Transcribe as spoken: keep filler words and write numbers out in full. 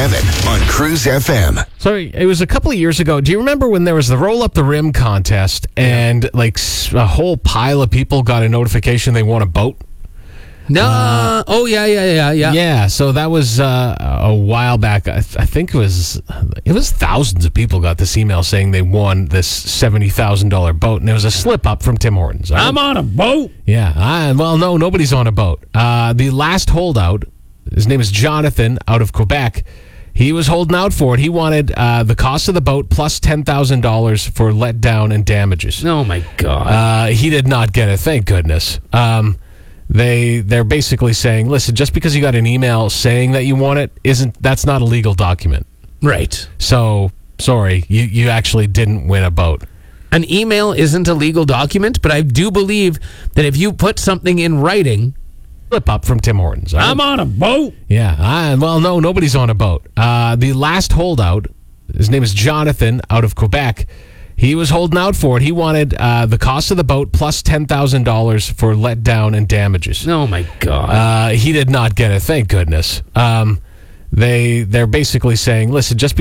Evan on Cruise F M. So it was a couple of years ago. Do you remember when there was the Roll Up the Rim contest and like a whole pile of people got a notification they won a boat? No. Uh, oh, yeah, yeah, yeah, yeah. Yeah, so that was uh, a while back. I, th- I think it was it was thousands of people got this email saying they won this seventy thousand dollars boat, and it was a slip-up from Tim Hortons. I'm on a boat. Yeah, I, well, no, nobody's on a boat. Uh, the last holdout, his name is Jonathan, out of Quebec. He was holding out for it. He wanted uh, the cost of the boat plus ten thousand dollars for letdown and damages. Oh, my God. Uh, he did not get it, thank goodness. Um They they're basically saying, listen, just because you got an email saying that you want it isn't that's not a legal document. Right. So sorry, you, you actually didn't win a boat. An email isn't a legal document, but I do believe that if you put something in writing, slip up from Tim Hortons. Right? I'm on a boat. Yeah. I, well, no, nobody's on a boat. Uh, the last holdout, his name is Jonathan, out of Quebec. He was holding out for it. He wanted uh, the cost of the boat plus ten thousand dollars for letdown and damages. Oh, my God. Uh, he did not get it, thank goodness. Um, they, they're basically saying, listen, just